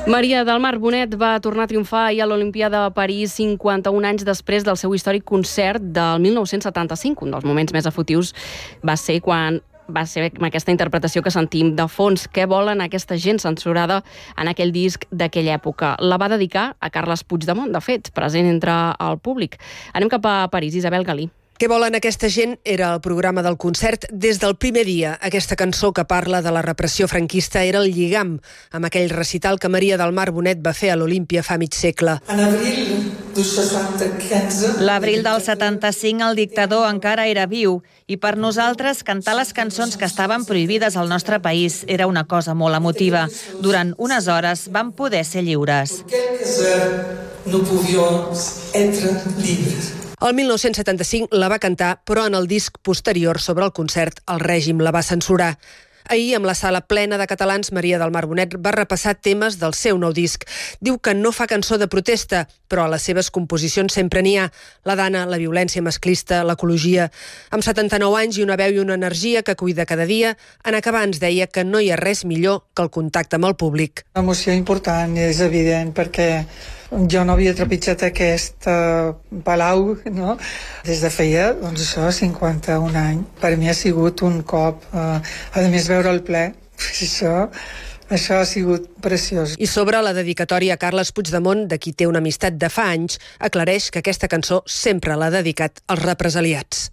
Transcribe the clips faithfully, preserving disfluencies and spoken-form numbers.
Maria del Mar Bonet va tornar a triomfar ahir a l'Olimpíada de París cinquanta-un anys després del seu històric concert del mil nou-cents setanta-cinc. Un dels moments més efusius va ser quan va ser amb aquesta interpretació que sentim de fons. Què volen aquesta gent censurada en aquell disc d'aquella època? La va dedicar a Carles Puigdemont, de fet, present entre el públic. Anem cap a París, Isabel Galí. Què volen aquesta gent? Era el programa del concert des del primer dia. Aquesta cançó que parla de la repressió franquista era el lligam amb aquell recital que Maria del Mar Bonet va fer a l'Olímpia fa mig segle. En abril del setanta-quinze... L'abril del setanta-cinc el dictador encara era viu i per nosaltres cantar les cançons que estaven prohibides al nostre país era una cosa molt emotiva. Durant unes hores vam poder ser lliures. Quelques heures no podíem être lliures. El mil nou-cents setanta-cinc la va cantar, però en el disc posterior sobre el concert el règim la va censurar. Ahir, amb la sala plena de catalans, Maria del Mar Bonet va repassar temes del seu nou disc. Diu que no fa cançó de protesta, però a les seves composicions sempre n'hi ha. La dana, la violència masclista, l'ecologia. Amb setanta-nou anys i una veu i una energia que cuida cada dia, en acabar ens deia que no hi ha res millor que el contacte amb el públic. Una emoció important, és evident, perquè jo no havia trepitjat aquest uh, palau, no? Des de feia, doncs això, cinquanta-un anys. Per mi ha sigut un cop, uh, a més veure el ple, això, això ha sigut preciós. I sobre la dedicatòria a Carles Puigdemont, de qui té una amistat de fa anys, aclareix que aquesta cançó sempre l'ha dedicat als represaliats.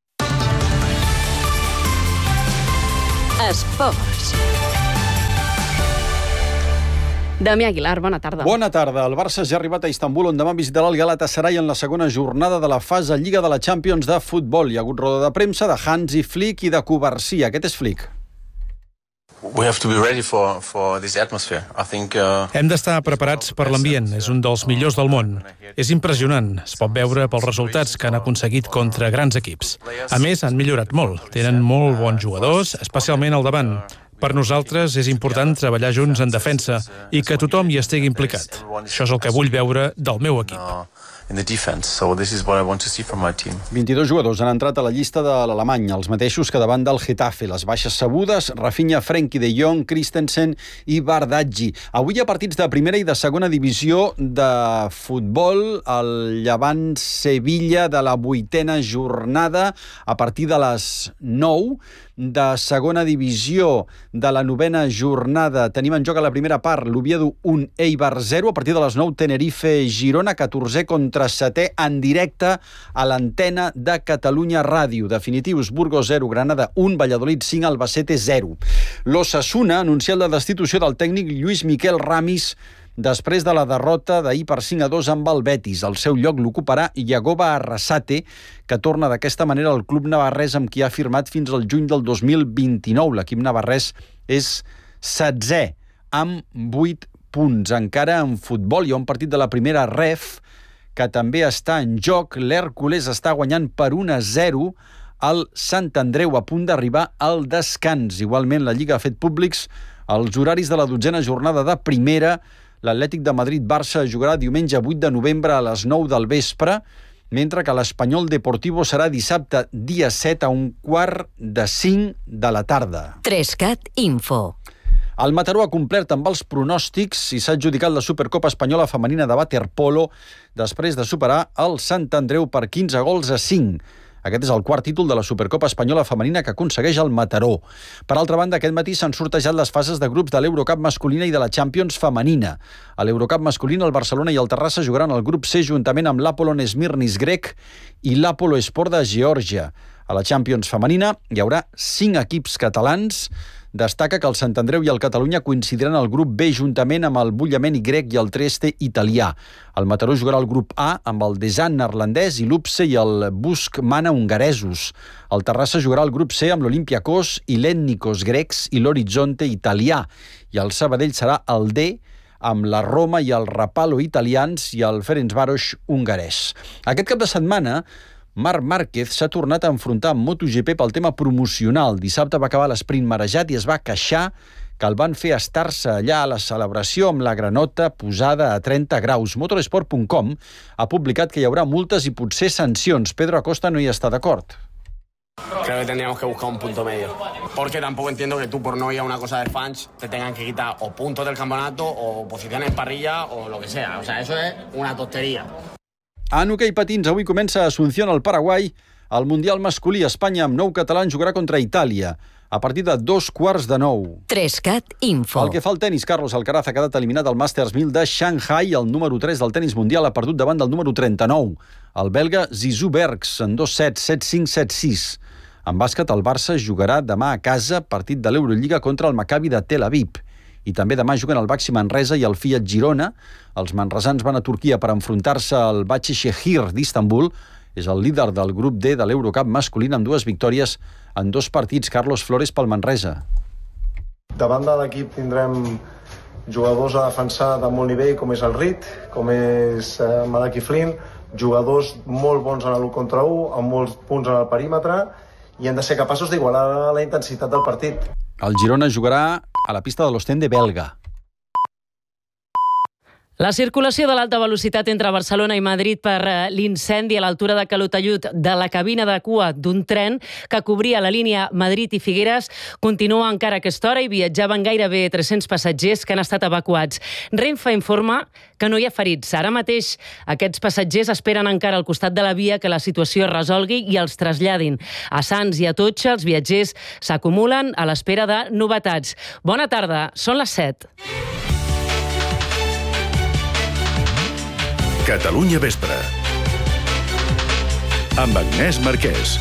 Esports. Damià Aguilar, bona tarda. Bona tarda. El Barça ja ha arribat a Istanbul, on demà visitarà el Galatasaray en la segona jornada de la fase Lliga de la Champions de futbol. Hi ha hagut roda de premsa de Hansi Flick i de Covarsí. Aquest és Flick. We have to be ready for, for this atmosphere. I think, uh... Hem d'estar preparats per l'ambient. És un dels millors del món. És impressionant. Es pot veure pels resultats que han aconseguit contra grans equips. A més, han millorat molt. Tenen molt bons jugadors, especialment al davant. Per nosaltres és important treballar junts en defensa i que tothom hi estigui implicat. Això és el que vull veure del meu equip. In the defense, so this is what I want to see from my team. vint-i-dos jugadors han entrat a la llista de l'Alemany, els mateixos que davant del Getafe. Les baixes sabudes, Rafinha, Frenkie de Jong, Christensen i Bardaggi. Avui hi ha partits de primera i de segona divisió de futbol. El Llevant Sevilla de la vuitena jornada a partir de les nou. De segona divisió de la novena jornada tenim en joc a la primera part l'Oviedo un, Eibar zero. A partir de les nou, Tenerife Girona, catorzè contra setè en directe a l'antena de Catalunya Ràdio. Definitius, Burgos zero, Granada un, Valladolid cinc, Albacete zero. L'Osasuna ha anunciat la destitució del tècnic Lluís Miquel Ramis després de la derrota d'ahir per cinc a dos amb el Betis. El seu lloc l'ocuparà Yagoba Arrasate, que torna d'aquesta manera al club navarrès amb qui ha firmat fins al juny del dos mil vint-i-nou. L'equip navarrès és setzè amb vuit punts. Encara en futbol hi ha un partit de la primera ref que també està en joc. L'Hèrcules està guanyant per un a zero al Sant Andreu, a punt d'arribar al descans. Igualment, la Lliga ha fet públics els horaris de la dotzena jornada de primera. L'Atlètic de Madrid-Barça jugarà diumenge vuit de novembre a les nou del vespre, mentre que l'Espanyol Deportivo serà dissabte dia set a un quart de cinc de la tarda. Trescat Info. El Mataró ha complert amb els pronòstics i s'ha adjudicat la Supercopa Espanyola Femenina de Waterpolo després de superar el Sant Andreu per quinze gols a cinc. Aquest és el quart títol de la Supercopa Espanyola Femenina que aconsegueix el Mataró. Per altra banda, aquest matí s'han sortejat les fases de grups de l'Eurocup masculina i de la Champions femenina. A l'Eurocup masculina, el Barcelona i el Terrassa jugaran al grup C juntament amb l'Apollon Smirnis grec i l'Apolo Sport de Geòrgia. A la Champions femenina hi haurà cinc equips catalans. Destaca que el Sant Andreu i el Catalunya coincidiran al grup B juntament amb el Bugliameni grec i el Trieste italià. El Mataró jugarà al grup A amb el Desan neerlandès i l'Upse i el Busk Mana hongaresos. El Terrassa jugarà al grup C amb l'Olympiakos i l'Etnikos grecs i l'Orizzonte italià. I el Sabadell serà el D amb la Roma i el Rapallo italians i el Ferencváros hongarès. Aquest cap de setmana Marc Márquez s'ha tornat a enfrontar amb MotoGP pel tema promocional. Dissabte va acabar l'esprint marejat i es va queixar que el van fer estar-se allà a la celebració amb la granota posada a trenta graus. Motorsport punt com ha publicat que hi haurà multes i potser sancions. Pedro Acosta no hi està d'acord. Creo que tendríamos que buscar un punto medio. Porque tampoco entiendo que tú, por no ir a una cosa de fans, te tengan que quitar o puntos del campeonato o posiciones en parrilla o lo que sea. O sea, eso es una tonteria. En hoquei patins, avui comença a Asunción, al Paraguai. El Mundial masculí, Espanya amb nou catalans jugarà contra Itàlia a partir de dos quarts de nou. Trescat Info. Pel que fa al tenis, Carlos Alcaraz ha quedat eliminat al Masters mil de Shanghai. El número tres del tenis mundial ha perdut davant del número trenta-nou, el belga Zizou Bergs, en dos sets, set cinc, set sis. En bàsquet, el Barça jugarà demà a casa partit de l'Eurolliga contra el Maccabi de Tel Aviv. I també demà juguen el Baxi Manresa i el Fiat Girona. Els manresans van a Turquia per enfrontar-se al Başakşehir d'Istanbul. És el líder del grup D de l'Eurocup masculí amb dues victòries en dos partits. Carlos Flores pel Manresa. Davant de l'equip tindrem jugadors a defensar de molt nivell, com és el Rit, com és eh, Malaki Flynn, jugadors molt bons en l'u contra u, amb molts punts en el perímetre, i han de ser capaços d'igualar la intensitat del partit. El Girona jugarà a la pista de l'Ostende belga. La circulació de l'alta velocitat entre Barcelona i Madrid per l'incendi a l'altura de Calotayud de la cabina de cua d'un tren que cobria la línia Madrid i Figueres continua encara a aquesta hora i viatjaven gairebé tres-cents passatgers que han estat evacuats. Renfe informa que no hi ha ferits. Ara mateix aquests passatgers esperen encara al costat de la via que la situació es resolgui i els traslladin. A Sants i a Totxa els viatgers s'acumulen a l'espera de novetats. Bona tarda, són les set. Catalunya Vespre amb Agnès Marquès.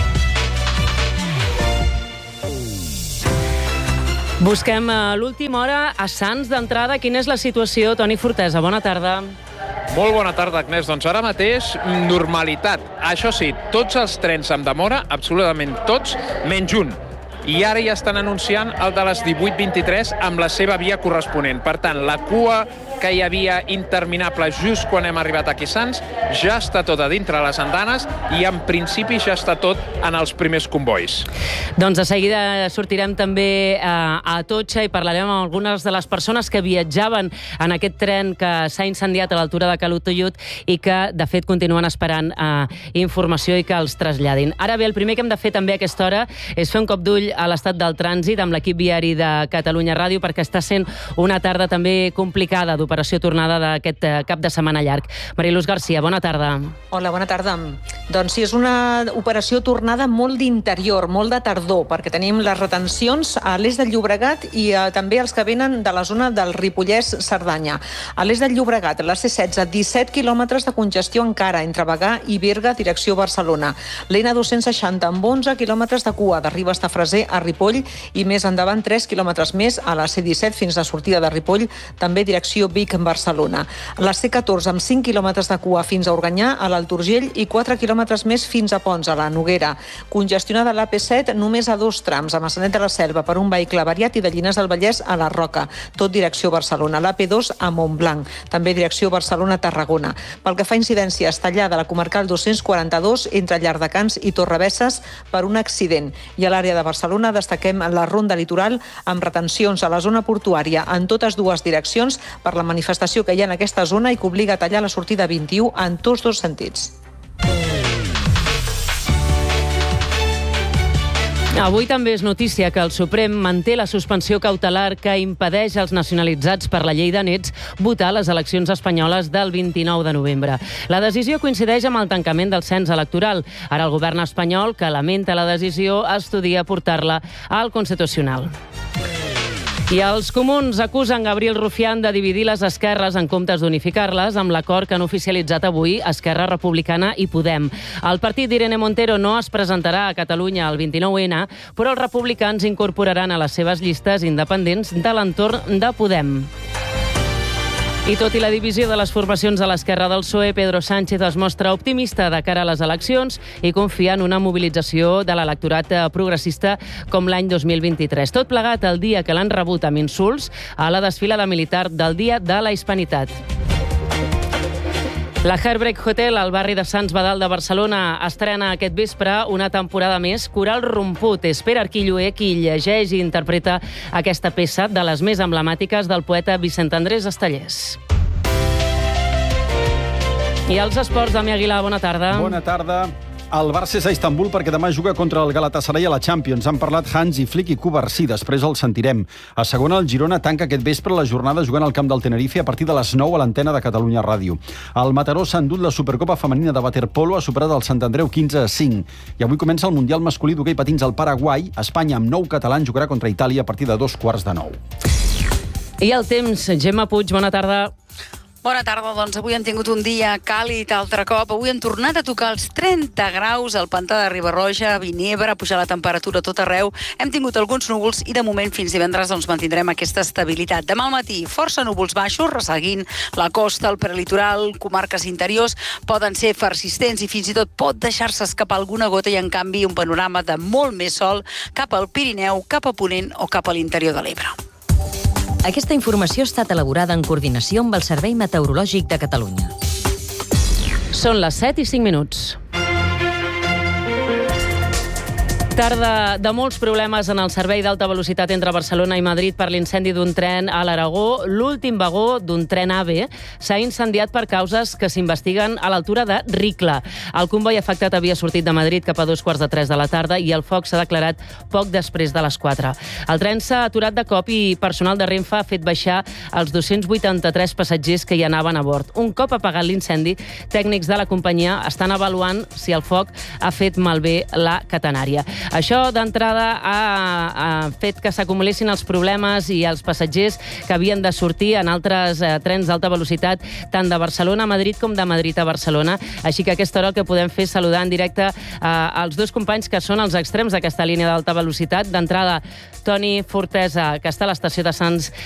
Busquem a l'última hora a Sants d'entrada. Quina és la situació? Toni Fortesa, bona tarda. Molt bona tarda, Agnès. Doncs ara mateix, normalitat. Això sí, tots els trens amb demora, absolutament tots, menys un. I ara ja estan anunciant el de les divuit vint-i-tres amb la seva via corresponent. Per tant, la cua que hi havia interminable just quan hem arribat aquí a Sants ja està tot a dintre les andanes i en principi ja està tot en els primers convois. Doncs de seguida sortirem també a, a Totxa i parlarem amb algunes de les persones que viatjaven en aquest tren que s'ha incendiat a l'altura de Calotayud i que de fet continuen esperant eh, informació i que els traslladin. Ara bé, el primer que hem de fer també a aquesta hora és fer un cop d'ull a l'estat del trànsit amb l'equip viari de Catalunya Ràdio perquè està sent una tarda també complicada d'operació tornada d'aquest cap de setmana llarg. Mariluz García, bona tarda. Hola, bona tarda. Doncs sí, és una operació tornada molt d'interior, molt de tardor, perquè tenim les retencions a l'est del Llobregat i eh, també els que venen de la zona del Ripollès-Cerdanya. A l'est del Llobregat, la C setze, disset quilòmetres de congestió encara entre Bagà i Berga, direcció Barcelona. L'N dos-cents seixanta amb onze quilòmetres de cua, de Ribes de Freser a Ripoll i més endavant tres quilòmetres més a la C disset fins a sortida de Ripoll, també direcció Vic-Barcelona. La C catorze amb cinc quilòmetres de cua fins a Organyà, a l'Alt Urgell i quatre quilòmetres més fins a Pons, a la Noguera. Congestionada l'A P set només a dos trams, a Massanet de la Selva per un vehicle variat i de Llinars del Vallès a la Roca, tot direcció Barcelona. L'A P dos a Montblanc, també direcció Barcelona-Tarragona. Pel que fa a incidències, tallada la comarcal dos-cents quaranta-dos entre Llardecans i Torrebesses per un accident. I a l'àrea de Barcelona destaquem la ronda litoral amb retencions a la zona portuària en totes dues direccions per la manifestació que hi ha en aquesta zona i que obliga a tallar la sortida vint-i-u en tots dos sentits. Avui també és notícia que el Suprem manté la suspensió cautelar que impedeix als nacionalitzats per la llei de nets votar a les eleccions espanyoles del vint-i-nou de novembre. La decisió coincideix amb el tancament del cens electoral. Ara el govern espanyol, que lamenta la decisió, estudia portar-la al Constitucional. I els comuns acusen Gabriel Rufián de dividir les esquerres en comptes d'unificar-les amb l'acord que han oficialitzat avui Esquerra Republicana i Podem. El partit d'Irene Montero no es presentarà a Catalunya el vint-i-nou ene, però els republicans incorporaran a les seves llistes independents de l'entorn de Podem. I tot i la divisió de les formacions a l'esquerra del P S O E, Pedro Sánchez es mostra optimista de cara a les eleccions i confia en una mobilització de l'electorat progressista com l'any dos mil vint-i-tres. Tot plegat el dia que l'han rebut amb insults a la desfilada militar del Dia de la Hispanitat. La Herbrecht Hotel, al barri de Sants Badal de Barcelona, estrena aquest vespre una temporada més Coral Romput. És Pere Arquilloé qui llegeix i interpreta aquesta peça de les més emblemàtiques del poeta Vicent Andrés Estellés. I els esports, Dami Aguilar, bona tarda. Bona tarda. El Barça és a Istanbul perquè demà juga contra el Galatasaray a la Champions. Han parlat Hansi Flick i Cubarsí, després el sentirem. A segona, el Girona tanca aquest vespre la jornada jugant al camp del Tenerife a partir de les nou a l'antena de Catalunya Ràdio. El Mataró s'ha endut la Supercopa femenina de waterpolo, ha superat el Sant Andreu quinze a cinc. I avui comença el Mundial masculí d'hoquei patins al Paraguai. Espanya, amb nou catalans, jugarà contra Itàlia a partir de dos quarts de nou. I el temps, Gemma Puig, bona tarda. Bona tarda, doncs avui hem tingut un dia càlid altre cop. Avui hem tornat a tocar els trenta graus al pantà de Riba-roja, a Vinebre, a pujar la temperatura a tot arreu. Hem tingut alguns núvols i de moment fins divendres doncs, mantindrem aquesta estabilitat. Demà al matí, força núvols baixos, resseguint la costa, el prelitoral, comarques interiors, poden ser persistents i fins i tot pot deixar-se escapar alguna gota i en canvi un panorama de molt més sol cap al Pirineu, cap a Ponent o cap a l'interior de l'Ebre. Aquesta informació ha estat elaborada en coordinació amb el Servei Meteorològic de Catalunya. Són les set i cinc minuts. Tarda de molts problemes en el servei d'alta velocitat entre Barcelona i Madrid per l'incendi d'un tren a l'Aragó. L'últim vagó d'un tren AVE s'ha incendiat per causes que s'investiguen a l'altura de Ricla. El comboi afectat havia sortit de Madrid cap a dos quarts de tres de la tarda i el foc s'ha declarat poc després de les quatre. El tren s'ha aturat de cop i personal de Renfe ha fet baixar els dos-cents vuitanta-tres passatgers que hi anaven a bord. Un cop apagat l'incendi, tècnics de la companyia estan avaluant si el foc ha fet malbé la catenària. Això, d'entrada, ha, ha fet que s'acumulessin els problemes i els passatgers que havien de sortir en altres eh, trens d'alta velocitat, tant de Barcelona a Madrid com de Madrid a Barcelona. Així que a aquesta hora el que podem fer és saludar en directe eh, els dos companys que són els extrems d'aquesta línia d'alta velocitat. D'entrada, Toni Fortesa, que està a l'estació de Sants